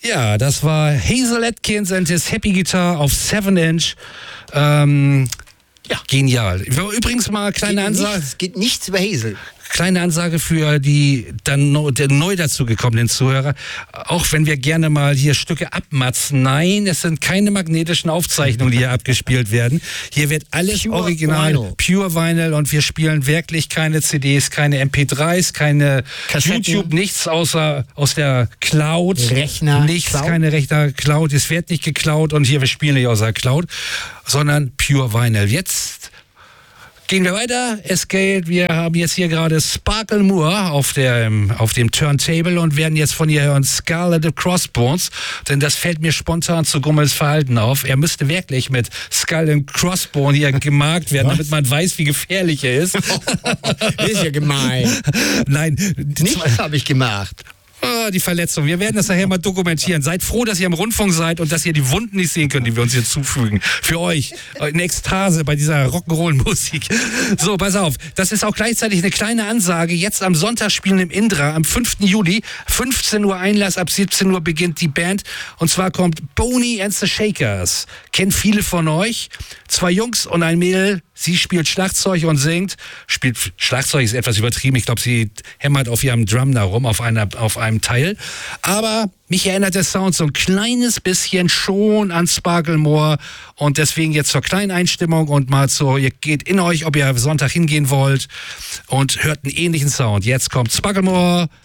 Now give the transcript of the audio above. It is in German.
Ja, das war Hazel Atkins and his Happy Guitar auf 7-inch. Genial. Übrigens mal kleine Ansage. Es geht nichts über Hazel. Kleine Ansage für die dann neu dazugekommenen Zuhörer. Auch wenn wir gerne mal hier Stücke abmatzen. Nein, es sind keine magnetischen Aufzeichnungen, die hier abgespielt werden. Hier wird alles Pure original, Vinyl. Pure Vinyl, und wir spielen wirklich keine CDs, keine MP3s, keine Kassetten. YouTube, nichts außer aus der Cloud. Rechner, Nichts, Cloud. keine Rechner, Cloud. Es wird nicht geklaut und hier, wir spielen nicht aus der Cloud, sondern Pure Vinyl. Jetzt gehen wir weiter. Es geht, wir haben jetzt hier gerade Sparkle Moore auf dem Turntable und werden jetzt von ihr hören Scarlet of Crossbones, denn das fällt mir spontan zu Gummels Verhalten auf. Er müsste wirklich mit Skull and Crossbone hier gemarkt werden, damit man weiß, wie gefährlich er ist. Das ist ja gemein. Nein, Nichts habe ich gemacht. die Verletzung. Wir werden das nachher mal dokumentieren. Seid froh, dass ihr am Rundfunk seid und dass ihr die Wunden nicht sehen könnt, die wir uns hier zufügen. Für euch. Eine Ekstase bei dieser Rock'n'Roll-Musik. So, pass auf. Das ist auch gleichzeitig eine kleine Ansage. Jetzt am Sonntag spielen im Indra, am 5. Juli, 15 Uhr Einlass, ab 17 Uhr beginnt die Band. Und zwar kommt Boney and the Shakers. Kennen viele von euch. 2 Jungs und ein Mädel. Sie spielt Schlagzeug und singt. Schlagzeug ist etwas übertrieben. Ich glaube, sie hämmert auf ihrem Drum da rum, auf einem Teil. Aber mich erinnert der Sound so ein kleines bisschen schon an Sparkle Moore. Und deswegen jetzt zur kleinen Einstimmung und mal so, ihr geht in euch, ob ihr Sonntag hingehen wollt und hört einen ähnlichen Sound. Jetzt kommt Sparkle Moore